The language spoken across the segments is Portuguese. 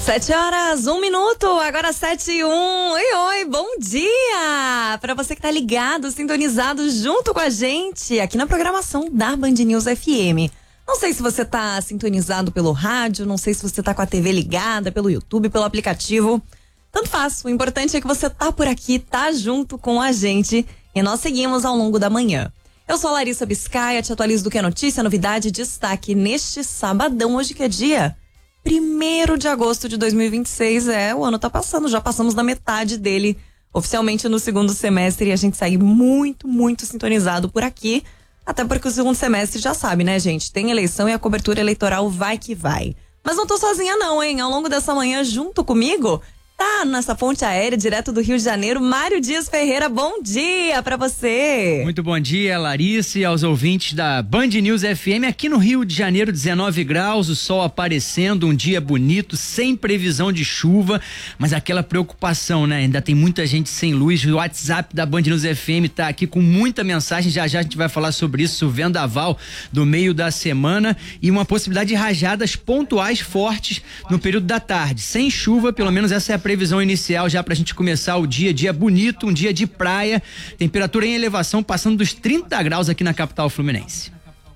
7 horas, 1 minuto, agora 7:01. Oi, bom dia! Para você que tá ligado, sintonizado junto com a gente aqui na programação da Band News FM. Não sei se você tá sintonizado pelo rádio, não sei se você tá com a TV ligada, pelo YouTube, pelo aplicativo. Tanto faz, o importante é que você tá por aqui, tá junto com a gente e nós seguimos ao longo da manhã. Eu sou a Larissa Biscaia, te atualizo do que é notícia, novidade e destaque neste sabadão, hoje que é dia 1º de agosto de 2026, o ano tá passando, já passamos da metade dele, oficialmente no segundo semestre, e a gente segue muito, muito sintonizado por aqui, até porque o segundo semestre já sabe, né, gente, tem eleição e a cobertura eleitoral vai que vai. Mas não tô sozinha não, hein, ao longo dessa manhã, junto comigo, tá nessa ponte aérea, direto do Rio de Janeiro, Mário Dias Ferreira, bom dia pra você. Muito bom dia, Larissa, e aos ouvintes da Band News FM, aqui no Rio de Janeiro, 19 graus, o sol aparecendo, um dia bonito, sem previsão de chuva, mas aquela preocupação, né, ainda tem muita gente sem luz, o WhatsApp da Band News FM tá aqui com muita mensagem, já a gente vai falar sobre isso, o vendaval do meio da semana e uma possibilidade de rajadas pontuais fortes no período da tarde, sem chuva, pelo menos essa é a previsão inicial já pra gente começar o dia bonito, um dia de praia, temperatura em elevação passando dos 30 graus aqui na capital fluminense.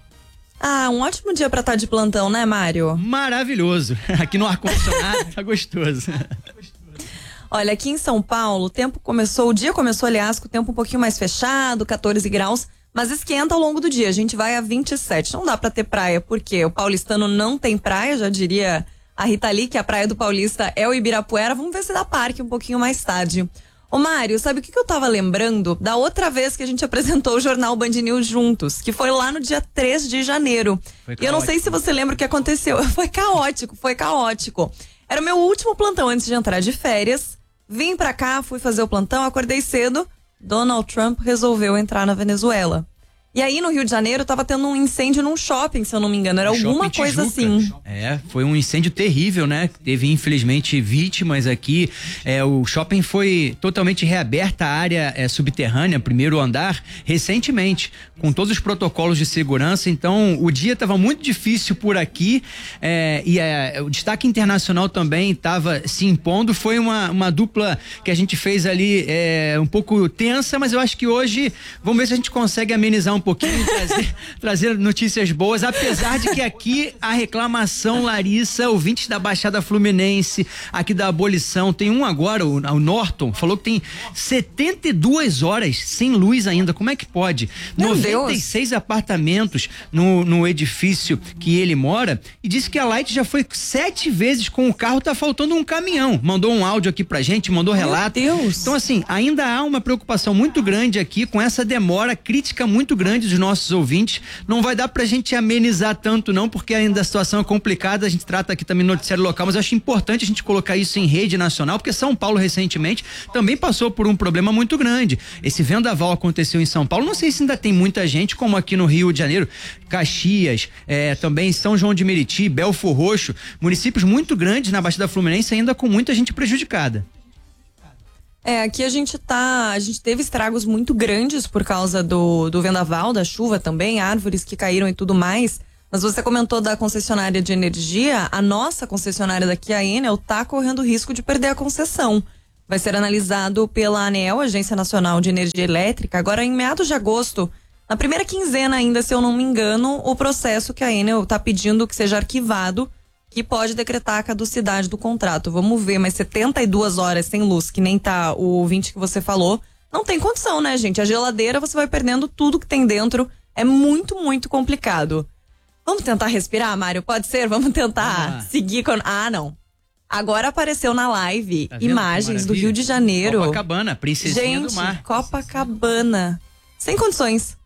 Um ótimo dia pra estar de plantão, né, Mário? Maravilhoso, aqui no ar-condicionado tá gostoso. Olha, aqui em São Paulo, o dia começou, aliás, com o tempo um pouquinho mais fechado, 14 graus, mas esquenta ao longo do dia, a gente vai a 27, não dá pra ter praia, porque o paulistano não tem praia, já diria a Rita Lee, que a praia do Paulista é o Ibirapuera. Vamos ver se dá parque um pouquinho mais tarde. Ô Mário, sabe o que eu tava lembrando da outra vez que a gente apresentou o jornal Band News juntos? Que foi lá no dia 3 de janeiro. E eu não sei se você lembra o que aconteceu. Foi caótico. Era o meu último plantão antes de entrar de férias. Vim pra cá, fui fazer o plantão, acordei cedo. Donald Trump resolveu entrar na Venezuela. E aí, no Rio de Janeiro, tava tendo um incêndio num shopping, se eu não me engano. Era alguma coisa assim. Foi um incêndio terrível, né? Teve, infelizmente, vítimas aqui. O shopping foi totalmente reaberta, a área subterrânea, primeiro andar, recentemente, com todos os protocolos de segurança. Então, o dia tava muito difícil por aqui. O destaque internacional também tava se impondo. Foi uma dupla que a gente fez ali um pouco tensa, mas eu acho que hoje, vamos ver se a gente consegue amenizar um pouquinho, trazer notícias boas, apesar de que aqui a reclamação, Larissa, ouvintes da Baixada Fluminense, aqui da abolição, tem um agora, o Norton, falou que tem 72 horas sem luz ainda, como é que pode? Meu 96 Deus. Apartamentos no edifício que ele mora, e disse que a Light já foi 7 vezes com o carro, tá faltando um caminhão, mandou um áudio aqui pra gente, mandou relato. Meu Deus. Então assim, ainda há uma preocupação muito grande aqui com essa demora, crítica muito grande dos nossos ouvintes, não vai dar pra gente amenizar tanto não, porque ainda a situação é complicada, a gente trata aqui também no noticiário local, mas eu acho importante a gente colocar isso em rede nacional, porque São Paulo recentemente também passou por um problema muito grande, esse vendaval aconteceu em São Paulo, não sei se ainda tem muita gente, como aqui no Rio de Janeiro, Caxias, também São João de Meriti, Belfor Roxo, municípios muito grandes na Baixada Fluminense, ainda com muita gente prejudicada. Aqui a gente teve estragos muito grandes por causa do vendaval, da chuva também, árvores que caíram e tudo mais. Mas você comentou da concessionária de energia, a nossa concessionária daqui, a Enel, tá correndo risco de perder a concessão. Vai ser analisado pela ANEEL, Agência Nacional de Energia Elétrica, agora em meados de agosto, na primeira quinzena ainda, se eu não me engano, o processo que a Enel tá pedindo que seja arquivado, que pode decretar a caducidade do contrato. Vamos ver, mas 72 horas sem luz, que nem tá o ouvinte que você falou, não tem condição, né, gente? A geladeira, você vai perdendo tudo que tem dentro, é muito, muito complicado. Vamos tentar respirar, Mário? Pode ser? Vamos tentar seguir com... não. Agora apareceu na live imagens do Rio de Janeiro. Copacabana, princesinha do mar. Gente, Copacabana. Sem condições.